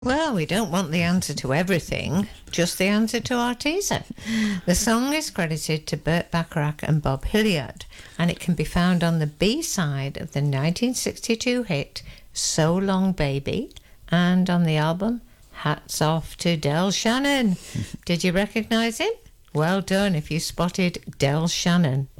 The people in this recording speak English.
Well, we don't want the answer to everything, just the answer to our teaser. The song is credited to Burt Bacharach and Bob Hilliard, and it can be found on the B-side of the 1962 hit So Long Baby, and on the album Hats Off to Del Shannon. Did you recognise him? Well done if you spotted Del Shannon.